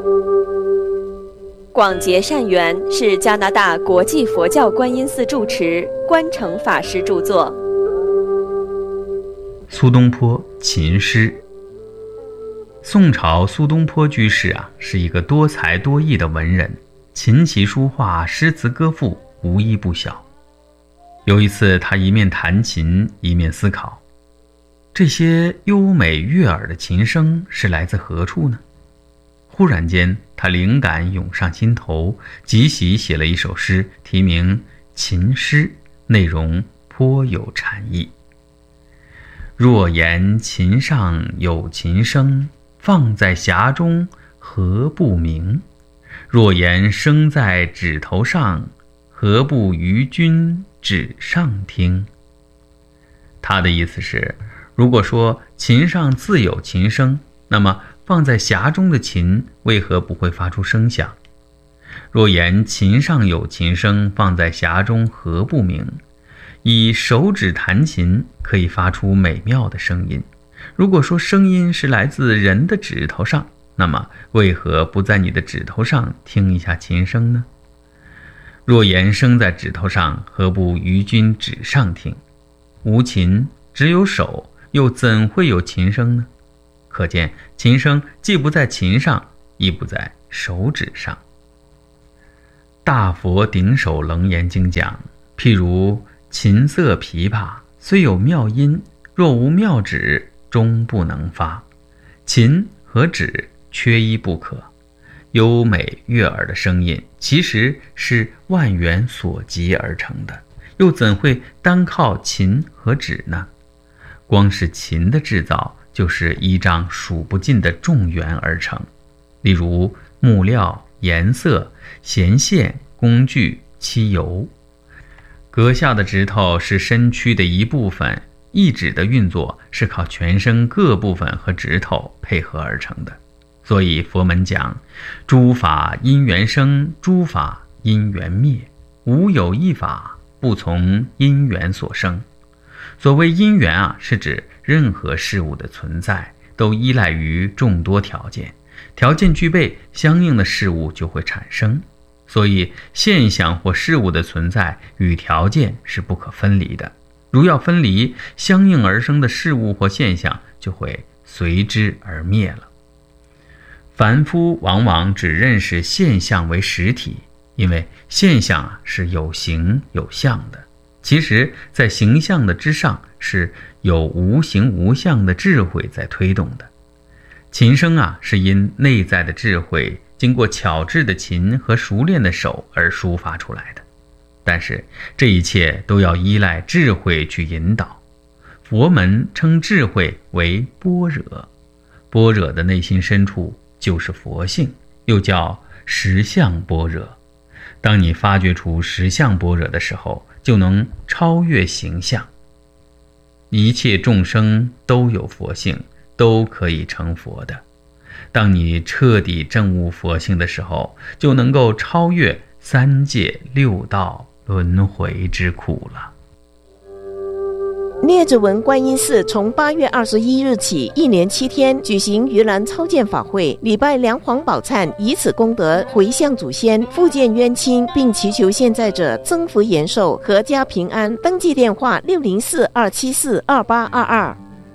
广结善缘是加拿大国际佛教观音寺住持观诚法师著作。 苏东坡琴诗。宋朝苏东坡居士是一个多才多艺的文人，琴棋书画、诗词歌赋无一不晓。有一次，他一面弹琴，一面思考，这些优美悦耳的琴声是来自何处呢？忽然间，他灵感涌上心头，即席写了一首诗，题名《琴诗》，内容颇有禅意。若言琴上有琴声，放在匣中何不明？若言声在指头上，何不于君指上听？他的意思是，如果说琴上自有琴声，那么放在匣中的琴为何不会发出声响？若言琴上有琴声，放在匣中何不明？以手指弹琴可以发出美妙的声音，如果说声音是来自人的指头上，那么为何不在你的指头上听一下琴声呢？若言声在指头上，何不于君指上听？无琴，只有手，又怎会有琴声呢？可见琴声既不在琴上，亦不在手指上。大佛顶首楞严经讲，譬如琴瑟琵琶，虽有妙音，若无妙指，终不能发。琴和指缺一不可。优美悦耳的声音其实是万缘所集而成的，又怎会单靠琴和指呢？光是琴的制造就是依仗数不尽的众缘而成，例如木料、颜色、弦线、工具、漆油。阁下的指头是身躯的一部分，一指的运作是靠全身各部分和指头配合而成的。所以佛门讲，诸法因缘生，诸法因缘灭，无有一法不从因缘所生。所谓因缘是指任何事物的存在都依赖于众多条件，条件具备，相应的事物就会产生。所以现象或事物的存在与条件是不可分离的，如要分离，相应而生的事物或现象就会随之而灭了。凡夫往往只认识现象为实体，因为现象是有形有相的，其实在形象的之上是有无形无相的智慧在推动的。琴声是因内在的智慧经过巧制的琴和熟练的手而抒发出来的，但是这一切都要依赖智慧去引导。佛门称智慧为般若，般若的内心深处就是佛性，又叫实相般若。当你发掘出实相般若的时候，就能超越形象。一切众生都有佛性，都可以成佛的。当你彻底证悟佛性的时候，就能够超越三界六道轮回之苦了。 列治文观音寺从8月21日起1连7天举行盂兰超荐法会，礼拜梁皇宝忏，以此功德回向祖先，复见冤亲，并祈求现在者增福延寿，阖家平安。登记电话604-274-2822。